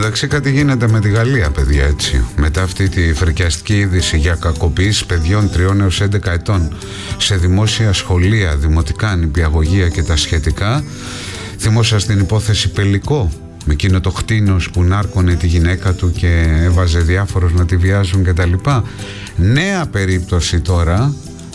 μεταξύ κάτι γίνεται με τη Γαλλία, παιδιά, έτσι. Μετά αυτή τη φρικιαστική είδηση για κακοποίηση παιδιών 3 έως 11 ετών σε δημόσια σχολεία, δημοτικά, νηπιαγωγεία και τα σχετικά. Θυμόσαστε την υπόθεση Πελικό, με εκείνο το χτίνος που νάρκωνε τη γυναίκα του και έβαζε διάφορους να τη βιάζουν κτλ. Νέα περίπτωση τώρα.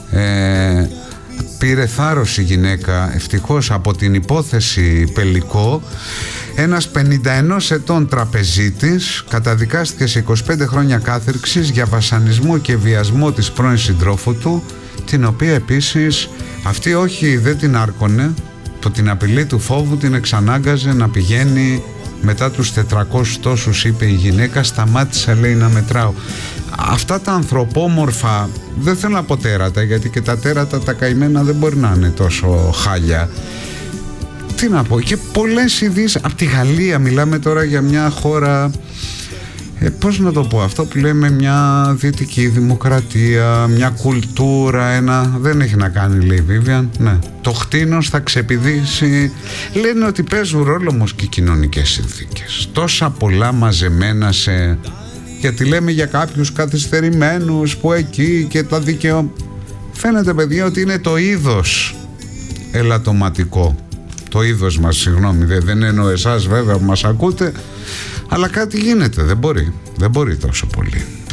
Πήρε θάρρος η γυναίκα, ευτυχώς, από την υπόθεση Πελικό. Ένας 51 ετών τραπεζίτης καταδικάστηκε σε 25 χρόνια κάθυρξης για βασανισμό και βιασμό της πρώην συντρόφου του, την οποία επίσης αυτή όχι, δεν την άρκωνε, το την απειλή του φόβου την εξανάγκαζε να πηγαίνει μετά τους 400 τόσους, είπε η γυναίκα. Σταμάτησα, λέει, να μετράω. Αυτά τα ανθρωπόμορφα, δεν θέλω να πω τέρατα, γιατί και τα τέρατα τα καημένα δεν μπορεί να είναι τόσο χάλια. Τι να πω, και πολλές ειδήσεις από τη Γαλλία. Μιλάμε τώρα για μια χώρα, πώς να το πω, αυτό που λέμε μια δυτική δημοκρατία, μια κουλτούρα, δεν έχει να κάνει, λέει Βίβιαν, ναι. Το χτίνος θα ξεπηδήσει. Λένε ότι παίζουν ρόλο όμως και οι κοινωνικές συνθήκες. Τόσα πολλά μαζεμένα σε... Γιατί λέμε για κάποιους καθυστερημένους που εκεί και τα δικαιώματα. Φαίνεται, παιδιά, ότι είναι το είδος ελαττωματικό. Το είδος μας, συγγνώμη, δεν εννοώ εσάς βέβαια που μας ακούτε, αλλά κάτι γίνεται, δεν μπορεί τόσο πολύ.